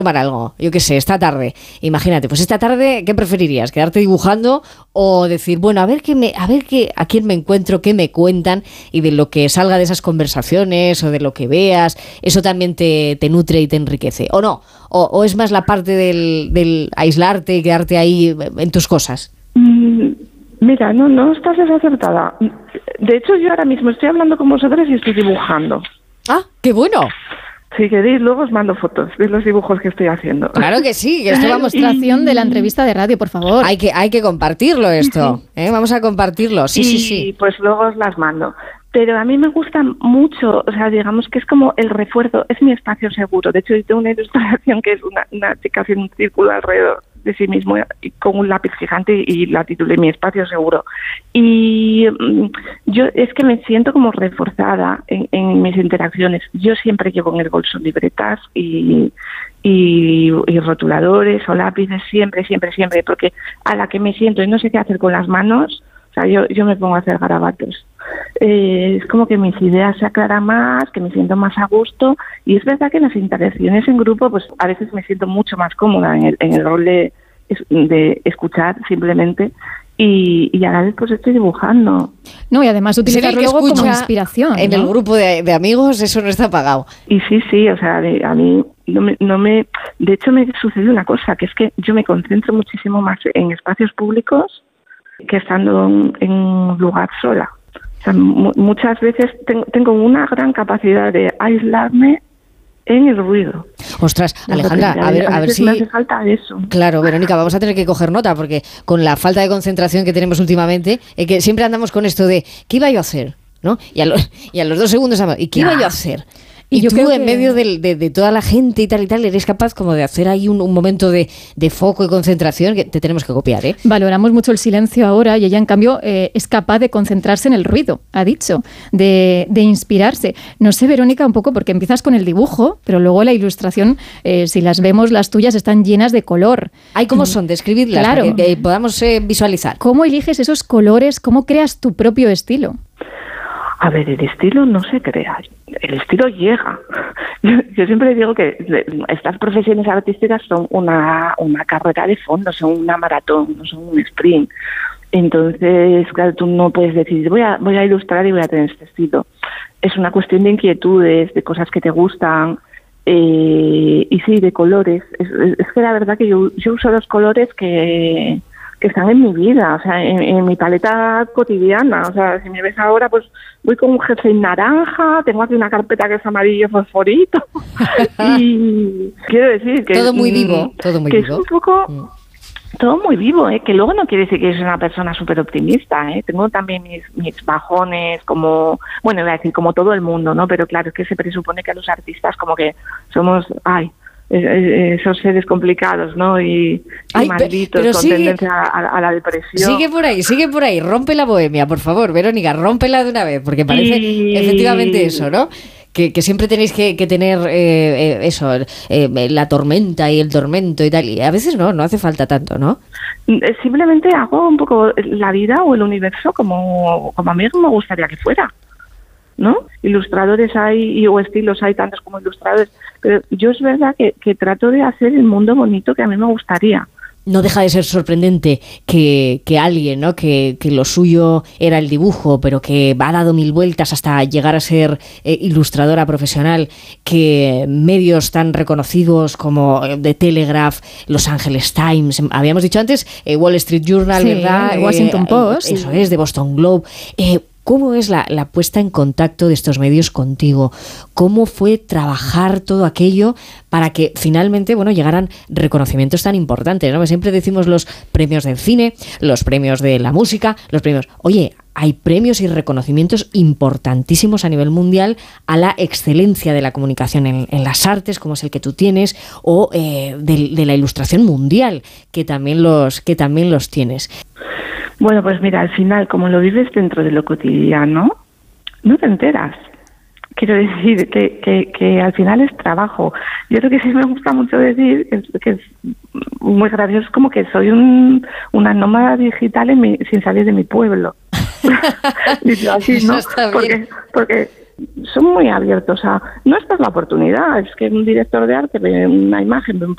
para algo, yo qué sé, esta tarde, imagínate, pues esta tarde, ¿qué preferirías? ¿Quedarte dibujando o decir, bueno, a ver a quién me encuentro, qué me cuentan, y de lo que salga de esas conversaciones o de lo que veas, eso también te nutre y te enriquece, o no? ¿O es más la parte del aislarte y quedarte ahí en tus cosas? Mira, no estás desacertada. De hecho, yo ahora mismo estoy hablando con vosotros y estoy dibujando. ¡Ah, qué bueno! Si queréis, luego os mando fotos de los dibujos que estoy haciendo. Claro que sí. Esto es la demostración de la entrevista de radio, por favor. Hay que compartirlo esto. Vamos a compartirlo. Sí. Y pues luego os las mando. Pero a mí me gusta mucho, o sea, digamos que es como el refuerzo, es mi espacio seguro. De hecho, yo tengo una ilustración que es una chica haciendo un círculo alrededor de sí mismo y con un lápiz gigante y la titulé Mi espacio seguro. Y yo es que me siento como reforzada en mis interacciones. Yo siempre llevo en el bolso libretas y rotuladores o lápices, siempre, porque a la que me siento y no sé qué hacer con las manos, o sea, yo me pongo a hacer garabatos. Es como que mis ideas se aclaran más, que me siento más a gusto, y es verdad que en las interacciones en grupo pues a veces me siento mucho más cómoda en el rol de escuchar simplemente, y a la vez pues estoy dibujando. No, y además utilizarlo luego como inspiración, en el grupo de amigos, eso no está pagado. Y sí, o sea, a mí de hecho me sucede una cosa, que es que yo me concentro muchísimo más en espacios públicos que estando en un lugar sola. O sea, muchas veces tengo una gran capacidad de aislarme en el ruido. Ostras, Alejandra, a ver si me hace falta eso. Claro, Verónica, vamos a tener que coger nota, porque con la falta de concentración que tenemos últimamente, que siempre andamos con esto de ¿qué iba yo a hacer? ¿No? Y a los 2 segundos, ¿y qué iba yo a hacer? Y yo tú, en medio de toda la gente y tal, eres capaz como de hacer ahí un momento de foco y concentración que te tenemos que copiar, ¿eh? Valoramos mucho el silencio ahora, y ella, en cambio, es capaz de concentrarse en el ruido, ha dicho, de inspirarse. No sé, Verónica, un poco, porque empiezas con el dibujo, pero luego la ilustración, si las vemos, las tuyas están llenas de color. Ay, ¿cómo son? Describidlas, claro, para que podamos visualizar. ¿Cómo eliges esos colores? ¿Cómo creas tu propio estilo? A ver, el estilo no se crea, el estilo llega. Yo siempre digo que estas profesiones artísticas son una carrera de fondo, son una maratón, no son un sprint. Entonces, claro, tú no puedes decir, voy a ilustrar y voy a tener este estilo. Es una cuestión de inquietudes, de cosas que te gustan, y sí, de colores. Es que la verdad que yo uso los colores que están en mi vida, o sea, en mi paleta cotidiana. O sea, si me ves ahora, pues voy con un jersey naranja, tengo aquí una carpeta que es amarillo fosforito, y quiero decir que todo muy vivo, que es un poco todo muy vivo, que luego no quiere decir que soy una persona súper optimista, tengo también mis bajones, como, bueno, iba a decir como todo el mundo, ¿no? Pero claro, es que se presupone que los artistas como que somos, esos seres complicados, ¿no? Y malditos, pero con tendencia a la depresión. Sigue por ahí, rompe la bohemia, por favor, Verónica, rómpela de una vez, porque parece efectivamente eso, ¿no? Que siempre tenéis que tener la tormenta y el tormento y tal, y a veces no hace falta tanto, ¿no? Simplemente hago un poco la vida o el universo como a mí me gustaría que fuera, ¿no? Ilustradores hay o estilos hay tantos como ilustradores, pero yo es verdad que trato de hacer el mundo bonito que a mí me gustaría. No deja de ser sorprendente que alguien, ¿no? Que lo suyo era el dibujo, pero que ha dado 1000 vueltas hasta llegar a ser ilustradora profesional, que medios tan reconocidos como The Telegraph, Los Angeles Times, habíamos dicho antes, Wall Street Journal, sí, ¿verdad? Washington Post. Eso es, de Boston Globe. ¿Cómo es la puesta en contacto de estos medios contigo? ¿Cómo fue trabajar todo aquello para que finalmente, llegaran reconocimientos tan importantes, ¿no? Siempre decimos los premios del cine, los premios de la música, los premios... Oye, hay premios y reconocimientos importantísimos a nivel mundial a la excelencia de la comunicación en las artes, como es el que tú tienes, o de la ilustración mundial, que también los tienes. Bueno, pues mira, al final, como lo vives dentro de lo cotidiano, no te enteras. Quiero decir que al final es trabajo. Yo creo que sí me gusta mucho decir que es muy gracioso, como que soy una nómada digital sin salir de mi pueblo. Digo así, ¿no? Porque son muy abiertos a... No esta es la oportunidad, es que un director de arte ve una imagen, ve un